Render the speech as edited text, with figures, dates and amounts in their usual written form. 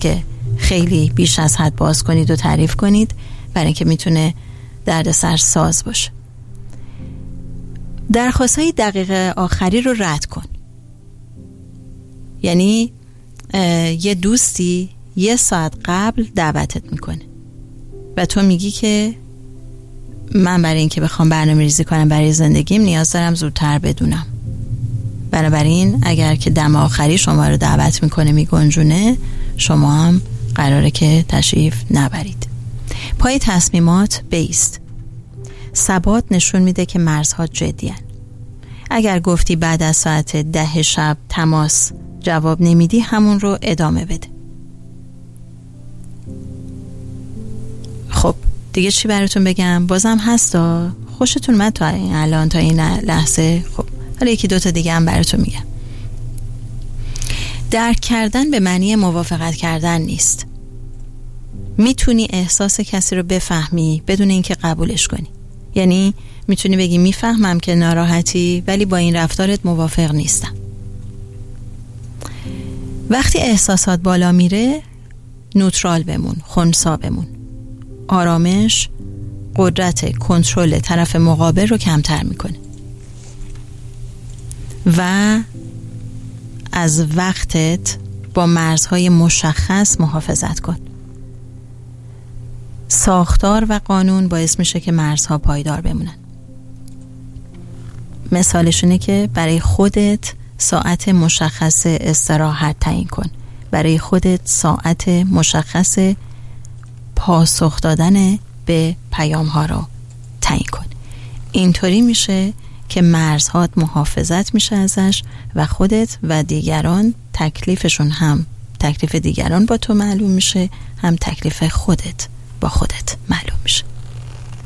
که خیلی بیش از حد باز کنید و تعریف کنید، برای اینکه میتونه دردسر ساز باشه. درخواست‌های دقیقه آخری رو رد کن. یعنی یه دوستی 1 ساعت قبل دعوتت میکنه و تو میگی که من برای اینکه بخوام برنامه‌ریزی کنم برای زندگیم نیاز دارم زودتر بدونم. بنابراین اگر که دم آخری شما رو دعوت میکنه میگنجونه، شما هم قراره که تشریف نبرید. پای تصمیمات بایست. ثبات نشون میده که مرزها جدی‌اند. اگر گفتی بعد از ساعت 10 شب تماس جواب نمیدی، همون رو ادامه بده. خب دیگه چی براتون بگم؟ بازم هستا؟ خوشتون اومد تا الان تا این لحظه؟ خب حالا 1-2 تا دیگه هم براتون میگم. درک کردن به معنی موافقت کردن نیست. میتونی احساس کسی رو بفهمی بدون اینکه قبولش کنی. یعنی میتونی بگی میفهمم که ناراحتی، ولی با این رفتارت موافق نیستم. وقتی احساسات بالا میره، نوترال بمون، خنثی بمون. آرامش قدرت کنترل طرف مقابل رو کمتر میکنه و از وقتت با مرزهای مشخص محافظت کن. ساختار و قانون باعث میشه که مرزها پایدار بمونن. مثالش اینه که برای خودت ساعت مشخص استراحت تعیین کن. برای خودت ساعت مشخص پاسخ دادن به پیام ها رو تعیین کن. اینطوری میشه که مرزهات محافظت میشه ازش و خودت و دیگران تکلیفشون هم تکلیف دیگران با تو معلوم میشه، هم تکلیف خودت با خودت معلوم.